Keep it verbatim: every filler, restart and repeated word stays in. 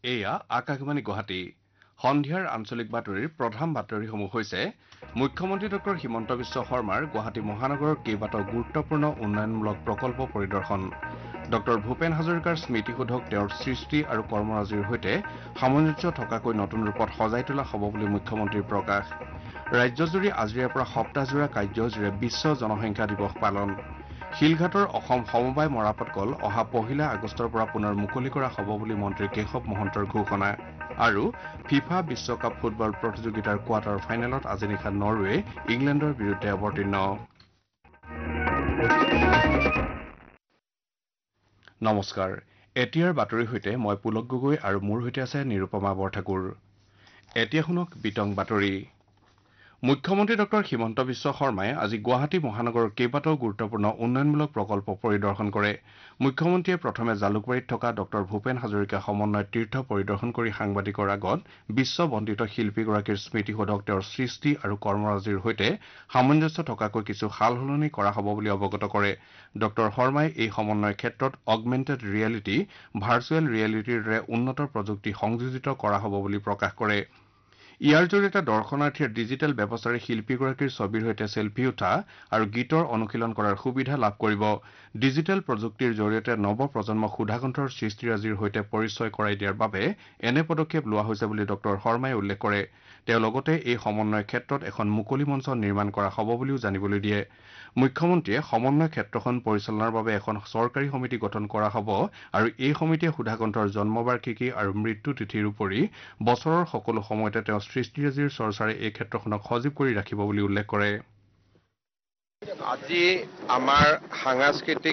এয়া আকাশবাণী গুৱাহাটী সন্ধিয়াৰ আঞ্চলিক বাতৰিৰ প্ৰধান বাতৰিসমূহ হৈছে মুখ্যমন্ত্ৰী ডক্টৰ হিমন্ত বিশ্ব শৰ্মাৰ গুৱাহাটী মহানগৰৰ কেইবাটাও গুৰুত্বপূৰ্ণ উন্নয়নমূলক প্ৰকল্প পৰিদৰ্শন ডক্টৰ ভূপেন হাজৰিকাৰ স্মৃতিসৌধক তেওঁৰ সৃষ্টি আৰু কৰ্মৰাজিৰ সৈতে সামঞ্জস্য থকাকৈ নতুন ৰূপত সজাই তোলা হ'ব বুলি মুখ্যমন্ত্ৰীৰ প্ৰকাশ ৰাজ্যজুৰি আজিৰে পৰা সপ্তাহজোৰা কাৰ্যসূচীৰে বিশ্ব জনসংখ্যা দিৱস পালন শিলঘাটৰ অসম সমবায় মৰাপাট কল অহা পহিলা আগষ্টৰ পৰা পুনৰ মুকলি কৰা হ'ব বুলি মন্ত্ৰী কেশৱ মহন্তৰ ঘোষণা আৰু ফিফা বিশ্বকাপ ফুটবল প্ৰতিযোগিতাৰ কোৱাৰ্টাৰ ফাইনেলত আজি নিশা নৰৱে ইংলেণ্ডৰ বিৰুদ্ধে অৱতীৰ্ণ নমস্কাৰ এতিয়াৰ বাতৰিৰ সৈতে মই পুলক গগৈ আৰু মোৰ সৈতে আছে নিৰুপমা বৰঠাকুৰ এতিয়া শুনক বিতং বাতৰি মুখ্যমন্ত্ৰী ডক্টৰ হিমন্ত বিশ্ব শৰ্মাই আজি গুৱাহাটী মহানগৰৰ কেইবাটাও গুৰুত্বপূৰ্ণ উন্নয়নমূলক প্ৰকল্প পৰিদৰ্শন কৰে মুখ্যমন্ত্ৰীয়ে প্ৰথমে জালুকবাৰীত থকা ডক্টৰ ভূপেন হাজৰিকা সমন্বয় তীৰ্থ পৰিদৰ্শন কৰি সাংবাদিকৰ আগত বিশ্ববন্দিত শিল্পীগৰাকীৰ স্মৃতিসৌধক তেওঁৰ সৃষ্টি আৰু কৰ্মৰাজিৰ সৈতে সামঞ্জস্য থকাকৈ কিছু সালসলনি কৰা হ'ব বুলি অৱগত কৰে ডক্টৰ শৰ্মাই এই সমন্বয়ৰ ক্ষেত্ৰত অগমেণ্টেড ৰিয়েলিটি ভাৰ্চুৱেল ৰিয়েলিটিৰ দৰে উন্নত প্ৰযুক্তি সংযোজিত কৰা হ'ব বুলি প্ৰকাশ কৰে ইয়াৰ জৰিয়তে দৰ্শনাৰ্থীয়ে ডিজিটেল ব্যৱস্থাৰে শিল্পীগৰাকীৰ ছবিৰ সৈতে চেলফি উঠা আৰু গীতৰ অনুশীলন কৰাৰ সুবিধা লাভ কৰিব ডিজিটেল প্ৰযুক্তিৰ জৰিয়তে নৱ প্ৰজন্মক সুধাকণ্ঠৰ সৃষ্টিৰাজিৰ সৈতে পৰিচয় কৰাই দিয়াৰ বাবে এনে পদক্ষেপ লোৱা হৈছে বুলি ডক্টৰ শৰ্মাই উল্লেখ কৰে তেওঁ লগতে এই সমন্বয়ৰ ক্ষেত্ৰত এখন মুকলি মঞ্চ নিৰ্মাণ কৰা হ'ব বুলিও জানিবলৈ দিয়ে মুখ্যমন্ত্ৰীয়ে সমন্বয় ক্ষেত্ৰখন পৰিচালনাৰ বাবে এখন চৰকাৰী সমিতি গঠন কৰা হ'ব আৰু এই সমিতিয়ে সুধাকণ্ঠৰ জন্মবাৰ্ষিকী আৰু মৃত্যু তিথিৰ উপৰি বছৰৰ সকলো সময়তে তেওঁ সৃষ্টিৰাজিৰ চৰ্চাৰে এই ক্ষেত্ৰখনক সজীৱ কৰি ৰাখিব বুলি উল্লেখ কৰে আজি আমাৰ সাংস্কৃতিক